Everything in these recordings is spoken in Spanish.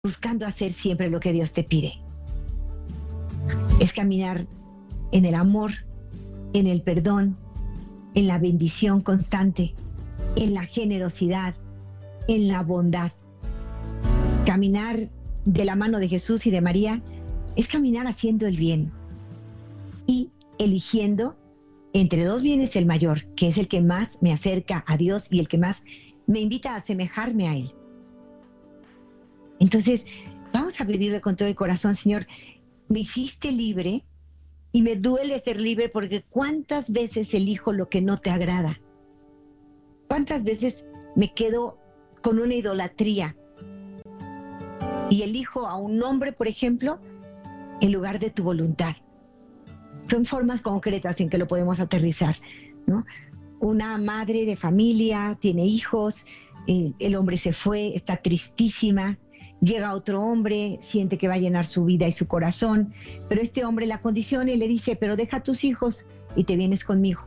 buscando hacer siempre lo que Dios te pide. Es caminar en el amor, en el perdón, en la bendición constante, en la generosidad, en la bondad. Caminar de la mano de Jesús y de María es caminar haciendo el bien y eligiendo entre dos bienes el mayor, que es el que más me acerca a Dios y el que más me invita a asemejarme a Él. Entonces, vamos a pedirle con todo el corazón: Señor, me hiciste libre y me duele ser libre, porque ¿cuántas veces elijo lo que no te agrada? ¿Cuántas veces me quedo con una idolatría y elijo a un hombre, por ejemplo, en lugar de tu voluntad? Son formas concretas en que lo podemos aterrizar, ¿no? Una madre de familia tiene hijos, el hombre se fue, está tristísima, llega otro hombre, siente que va a llenar su vida y su corazón, pero este hombre la condiciona y le dice: pero deja a tus hijos y te vienes conmigo.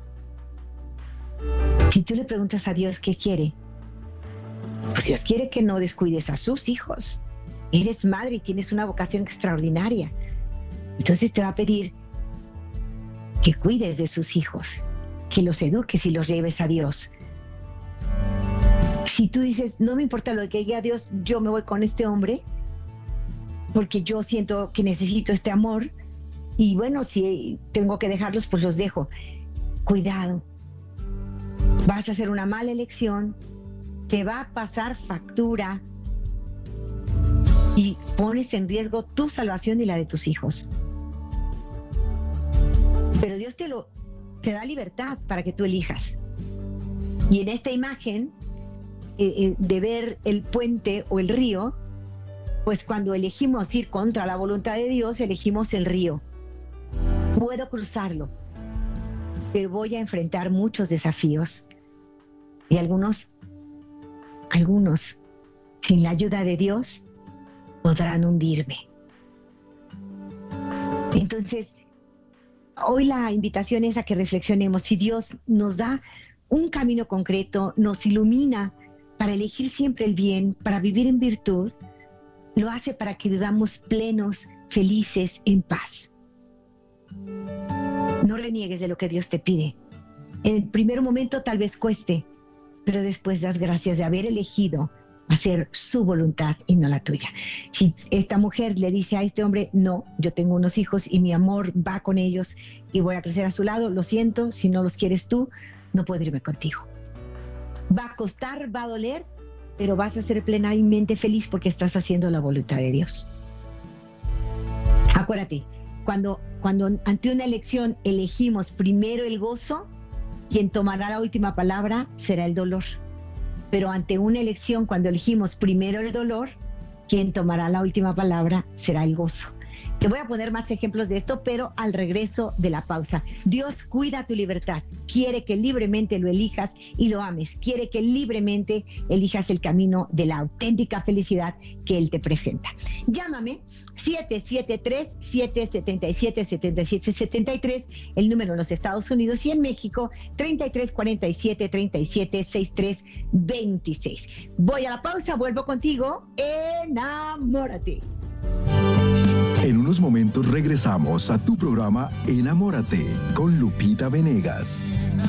Si tú le preguntas a Dios qué quiere, pues Dios quiere que no descuides a sus hijos. Eres madre y tienes una vocación extraordinaria. Entonces te va a pedir que cuides de sus hijos, que los eduques y los lleves a Dios. Si tú dices: no me importa lo que diga Dios, yo me voy con este hombre porque yo siento que necesito este amor, y bueno, si tengo que dejarlos, pues los dejo. Cuidado, vas a hacer una mala elección, te va a pasar factura y pones en riesgo tu salvación y la de tus hijos. Pero Dios te da libertad para que tú elijas. Y en esta imagen de ver el puente o el río, pues cuando elegimos ir contra la voluntad de Dios, elegimos el río. Puedo cruzarlo, pero voy a enfrentar muchos desafíos. Y algunos, sin la ayuda de Dios, podrán hundirme. Entonces, hoy la invitación es a que reflexionemos. Si Dios nos da un camino concreto, nos ilumina para elegir siempre el bien, para vivir en virtud, lo hace para que vivamos plenos, felices, en paz. No reniegues de lo que Dios te pide. En el primer momento tal vez cueste, pero después das gracias de haber elegido hacer su voluntad y no la tuya. Si esta mujer le dice a este hombre: no, yo tengo unos hijos y mi amor va con ellos y voy a crecer a su lado, lo siento, si no los quieres tú, no puedo irme contigo. Va a costar, va a doler, pero vas a ser plenamente feliz porque estás haciendo la voluntad de Dios. Acuérdate, cuando ante una elección elegimos primero el gozo, quien tomará la última palabra será el dolor. Pero ante una elección, cuando elegimos primero el dolor, quien tomará la última palabra será el gozo. Te voy a poner más ejemplos de esto, pero al regreso de la pausa. Dios cuida tu libertad, quiere que libremente lo elijas y lo ames, quiere que libremente elijas el camino de la auténtica felicidad que Él te presenta. Llámame 773-777-7773, el número en los Estados Unidos, y en México 3347-3763-26. Voy a la pausa, vuelvo contigo. Enamórate. En unos momentos regresamos a tu programa Enamórate con Lupita Venegas.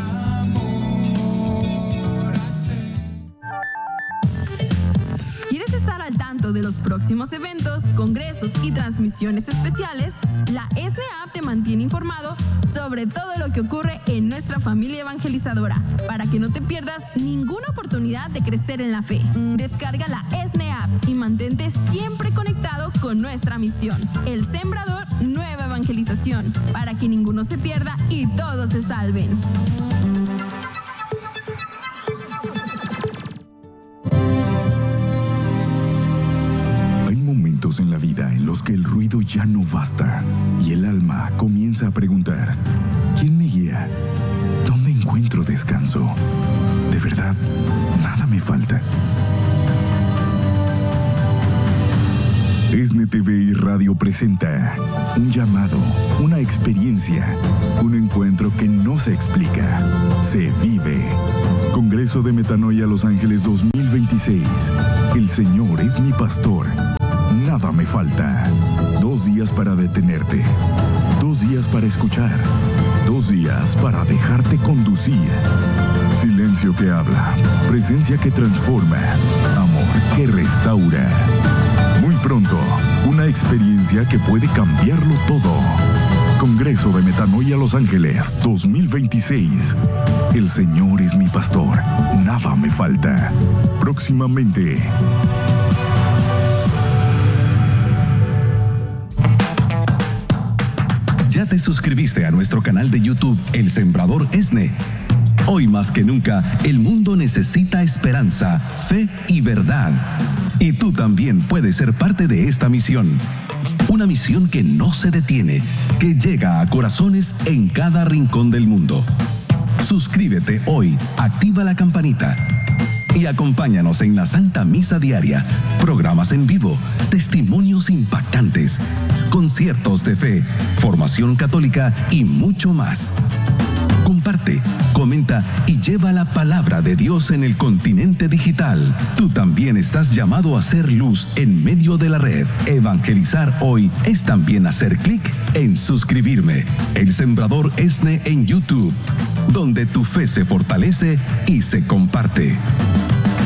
¿Quieres estar al tanto de los próximos eventos, congresos y transmisiones especiales? La SNEAP te mantiene informado sobre todo lo que ocurre en nuestra familia evangelizadora, para que no te pierdas ninguna oportunidad de crecer en la fe. Descarga la SNEAP y mantente siempre conectado con nuestra misión, el Sembrador Nueva Evangelización, para que ninguno se pierda y todos se salven. Hay momentos en la vida en los que el ruido ya no basta y el alma comienza a preguntar: ¿quién me guía? ¿Dónde encuentro descanso? ¿De verdad nada me falta? ESNE TV y Radio presenta un llamado, una experiencia, un encuentro que no se explica, se vive. Congreso de Metanoia Los Ángeles 2026. El Señor es mi pastor. Nada me falta. 2 días para detenerte. 2 días para escuchar. 2 días para dejarte conducir. Silencio que habla. Presencia que transforma. Amor que restaura. Muy pronto, una experiencia que puede cambiarlo todo. Congreso de Metanoia Los Ángeles 2026. El Señor es mi pastor. Nada me falta. Próximamente. ¿Ya te suscribiste a nuestro canal de YouTube El Sembrador ESNE? Hoy más que nunca, el mundo necesita esperanza, fe y verdad. Y tú también puedes ser parte de esta misión. Una misión que no se detiene, que llega a corazones en cada rincón del mundo. Suscríbete hoy, activa la campanita y acompáñanos en la Santa Misa Diaria, programas en vivo, testimonios impactantes, conciertos de fe, formación católica y mucho más. Comparte, comenta y lleva la palabra de Dios en el continente digital. Tú también estás llamado a ser luz en medio de la red. Evangelizar hoy es también hacer clic en suscribirme. El Sembrador ESNE en YouTube, donde tu fe se fortalece y se comparte.